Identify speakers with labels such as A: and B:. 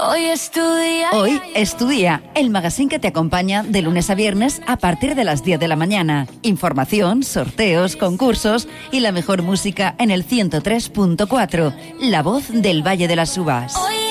A: Hoy estudia, el magazine que te acompaña de lunes a viernes a partir de las 10 de la mañana. Información, sorteos, concursos y la mejor música en el 103.4, La Voz del Valle de las Uvas.